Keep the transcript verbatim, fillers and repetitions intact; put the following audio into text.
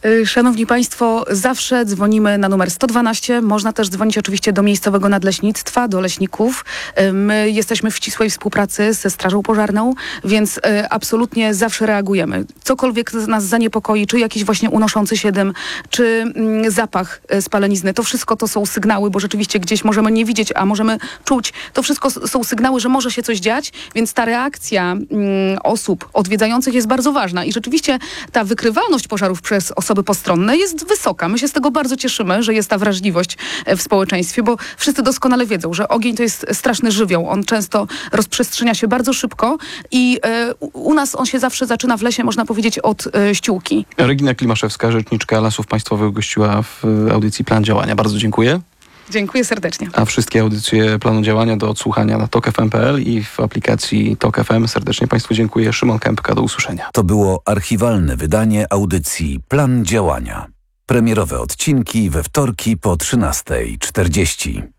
Szanowni Państwo, zawsze dzwonimy na numer sto dwanaście. Można też dzwonić oczywiście do miejscowego nadleśnictwa, do leśników. My jesteśmy w ścisłej współpracy ze Strażą Pożarną, więc absolutnie zawsze reagujemy. Cokolwiek nas zaniepokoi, czy jakiś właśnie unoszący się dym, czy zapach spalenizny, to wszystko to są sygnały, bo rzeczywiście gdzieś możemy nie widzieć, a możemy czuć. To wszystko są sygnały, że może się coś dziać, więc ta reakcja osób odwiedzających jest bardzo ważna. I rzeczywiście ta wykrywalność pożarów przez osoby postronne jest wysoka. My się z tego bardzo cieszymy, że jest ta wrażliwość w społeczeństwie, bo wszyscy doskonale wiedzą, że ogień to jest straszny żywioł. On często rozprzestrzenia się bardzo szybko i e, u nas on się zawsze zaczyna w lesie, można powiedzieć, od e, ściółki. Regina Klimaszewska, rzeczniczka Lasów Państwowych, gościła w audycji Plan Działania. Bardzo dziękuję. Dziękuję serdecznie. A wszystkie audycje Planu Działania do odsłuchania na tok f m kropka p l i w aplikacji Tok F M. Serdecznie Państwu dziękuję. Szymon Kępka, do usłyszenia. To było archiwalne wydanie audycji Plan Działania. Premierowe odcinki we wtorki po trzynastej czterdzieści.